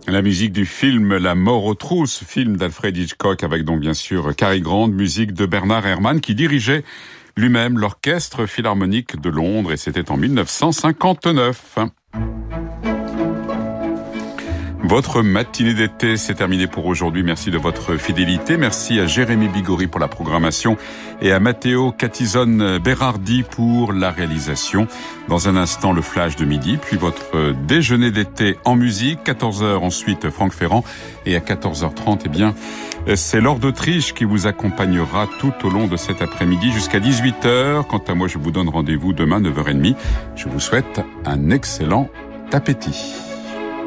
La musique du film La mort aux trousses, film d'Alfred Hitchcock avec donc bien sûr Cary Grant, musique de Bernard Herrmann qui dirigeait lui-même l'Orchestre Philharmonique de Londres et c'était en 1959. Votre matinée d'été, c'est terminé pour aujourd'hui. Merci de votre fidélité. Merci à Jérémy Bigori pour la programmation et à Matteo Catizone-Berardi pour la réalisation. Dans un instant, le flash de midi, puis votre déjeuner d'été en musique. 14h ensuite, Franck Ferrand. Et à 14h30, eh bien, c'est Laure d'Autriche qui vous accompagnera tout au long de cet après-midi jusqu'à 18h. Quant à moi, je vous donne rendez-vous demain, 9h30. Je vous souhaite un excellent appétit.